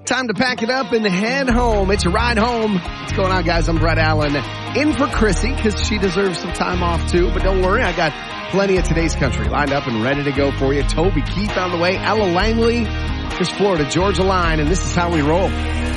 Time to pack it up and head home. It's a ride home. What's going on, guys? I'm Brett Allen. In for Chrissy because she deserves some time off too. But don't worry, I got plenty of today's country lined up and ready to go for you. Toby Keith on the way. Ella Langley, just Florida Georgia line, and this is how we roll.